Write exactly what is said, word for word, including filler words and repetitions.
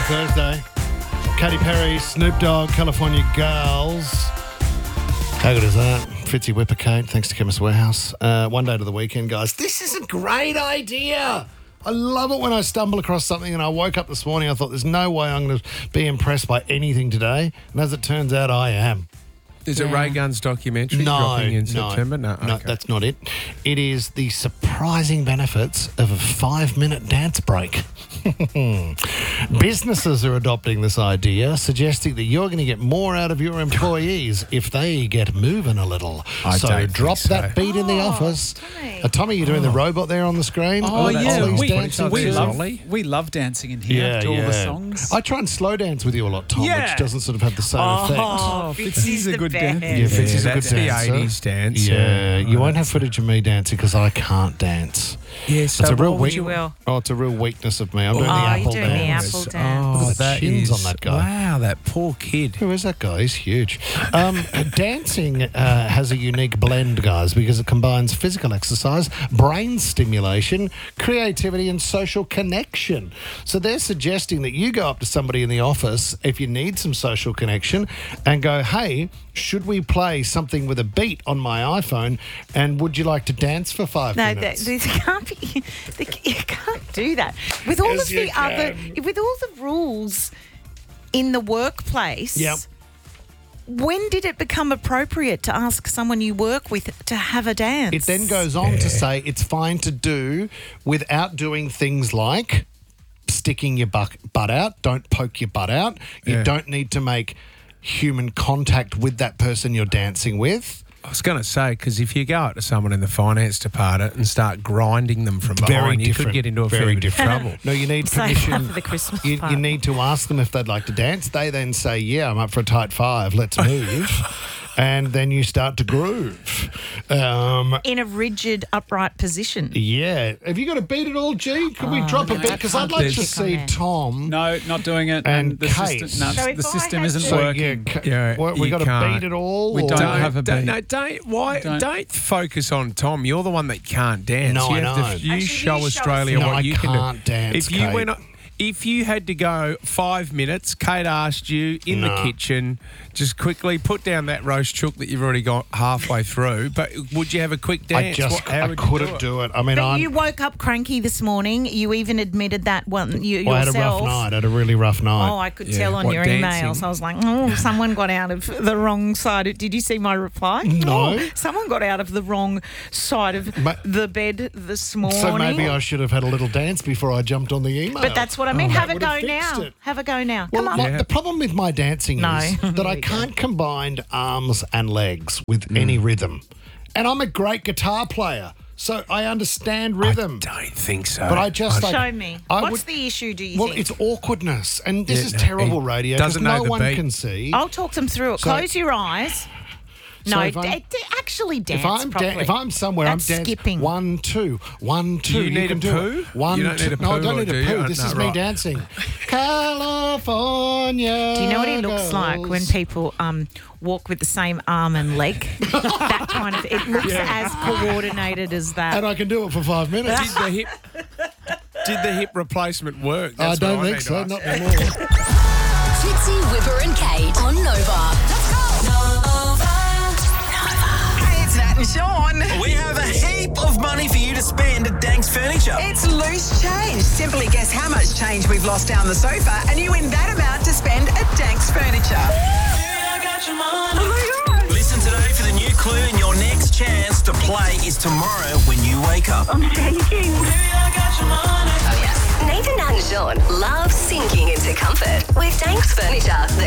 Thursday. Katy Perry, Snoop Dogg, California Girls. How good is that? Fitzy Whippercate, thanks to Chemist Warehouse. Uh, one day to the weekend, guys. This is a great idea. I love it when I stumble across something, and I woke up this morning, I thought there's no way I'm going to be impressed by anything today. And as it turns out, I am. Is it Ray Gunn's documentary No, dropping in no, September? No, no, okay. that's not it. It is the surprising benefits of a five-minute dance break. Businesses are adopting this idea, suggesting that you're going to get more out of your employees if they get moving a little. I so don't drop think so. that beat in the Oh, office. Tommy. Uh, Tommy, you're doing the robot there on the screen. Oh, that's yeah. Ollie's We, dancing we, too. love, Ollie. we love dancing in here Yeah, to all yeah. the songs. I try and slow dance with you a lot, Tom, Yeah. which doesn't sort of have the same effect. Oh, Fitzy's a the good best. dancer. Yeah, Fitzy's a good that's the dancer. eighties dance. Yeah, you Oh, won't have that's- footage of me dancing because I can't dance. Yeah, so It's a real what would weak. you- will. Oh, it's a real weakness of me. I'm doing the Oh, apple you're doing the dance. apple dance. Oh, Look at the that chins is, on that guy. Wow, that poor kid. Who is that guy? He's huge. Um, dancing uh, has a unique blend, guys, because it combines physical exercise, brain stimulation, creativity, and social connection. So they're suggesting that you go up to somebody in the office if you need some social connection and go, hey, should we play something with a beat on my iPhone, and would you like to dance for five No, that, minutes? this can't be. the- You can't do that with all Yes, of you the other, can. with all the rules in the workplace. Yep. When did it become appropriate to ask someone you work with to have a dance? It then goes on to say it's fine to do without doing things like sticking your buck, butt out. Don't poke your butt out. You Yeah. don't need to make human contact with that person you're dancing with. I was going to say, because if you go up to someone in the finance department and start grinding them from Very behind, you different. could get into a Very fair bit of different. trouble. No, you need Save permission. that for the Christmas You, you party. need to ask them if they'd like to dance. They then say, yeah, I'm up for a tight five. Let's move. And then you start to groove. Um, in a rigid, upright position. yeah. Have you got a beat at all, G? Can we Oh, drop a no, beat? I Because can't I'd like get to a kick on see there. Tom. No, not doing it. And the Case. system, no, So the if I system had isn't to- So, working. yeah, ca- Yeah, what, we you got a can't. beat at all? We or- don't Don't have a don't, beat. No, don't. Why? Don't. Don't. focus on Tom. You're the one that can't dance. No, you I have know. To, you Actually, show you show Australia us. No, what I you can do. can't dance, If you Kate. went, if you had to go five minutes, Kate asked you in No. the kitchen, just quickly put down that roast chook that you've already got halfway through. But would you have a quick I dance? just What- how I would you couldn't do do it. I mean, But I'm, you woke up cranky this morning. You even admitted that one you, well, I had a yourself. rough night. I had a really rough night. Oh, I could Yeah. tell on What, your dancing? emails. I was like, oh, someone got out of the wrong side. Of, did you see my reply? No. Oh, someone got out of the wrong side of Ma- the bed this morning. so maybe I should have had a little dance before I jumped on the email. But that's what I mean. Oh, have that a go would have fixed now. it. Have a go now. Well, Come on. my- Yeah. the problem with my dancing No. is that I There you go. can't combine arms and legs with any rhythm. And I'm a great guitar player, so I understand rhythm. I don't think so. But I just like, Show me. I What's would- the issue, do you Well, think? it's awkwardness, and this Yeah, is no, terrible he radio because doesn't know no the one beat. can see. I'll talk them through it. So- Close your eyes. So No, if I'm- d- d- actually dance If I'm properly. da- if I'm somewhere, That's I'm dancing. skipping. One, two, one, two. You need can a do poo? it. One, You don't two. need a no, I poo, don't or need do a you? poo. Oh, This no, is me right. dancing. California. Do you know what he looks girls. like when people um, walk with the same arm and leg? That kind of. It looks as coordinated as that. And I can do it for five minutes. Did the hip? Did the hip replacement work? I That's don't what think need to so. ask. Not anymore. Fitzy, Whipper and Kate on Nova. Let's go. Nova. Hey, it's Nat and Sean. We have a heap of money for you to spend at Danks Furniture. It's loose change. Simply guess how much change we've lost down the sofa and you win that amount to spend at Danks Furniture. I got your money. Oh my God. Listen today for the new clue, and your next chance to play is tomorrow when you wake up. I'm shaking. I got your money. Nathan, Nat and Sean love sinking into comfort with Danks Furniture, the